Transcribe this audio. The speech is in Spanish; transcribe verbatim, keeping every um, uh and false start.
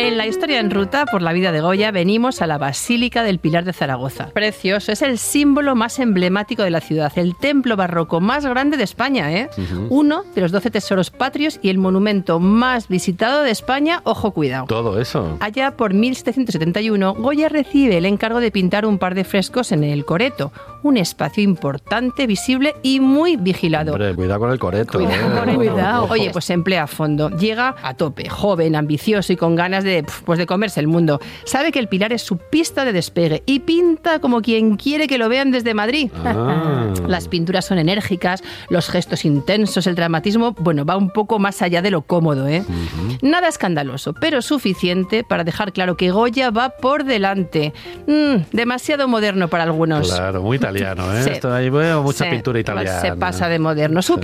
En la historia en ruta por la vida de Goya venimos a la Basílica del Pilar de Zaragoza. Precioso, es el símbolo más emblemático de la ciudad, el templo barroco más grande de España, ¿eh? Uh-huh. Uno de los doce tesoros patrios y el monumento más visitado de España, ojo, cuidado. Todo eso. Allá por mil setecientos setenta y uno, Goya recibe el encargo de pintar un par de frescos en el Coreto, un espacio importante, visible y muy vigilado. Hombre, cuidado con el Coreto. Cuidado, ¿eh? con el cuidado. Oye, pues se emplea a fondo. Llega a tope, joven, ambicioso y con ganas de, pues de comerse el mundo. Sabe que el Pilar es su pista de despegue y pinta como quien quiere que lo vean desde Madrid. Ah. Las pinturas son enérgicas, los gestos intensos, el dramatismo, bueno, va un poco más allá de lo cómodo, ¿eh? Uh-huh. Nada escandaloso, pero suficiente para dejar claro que Goya va por delante. Mm, demasiado moderno para algunos. Claro, muy italiano, ¿eh? Sí. Esto ahí veo mucha Sí, pintura italiana. Se pasa de moderno. Su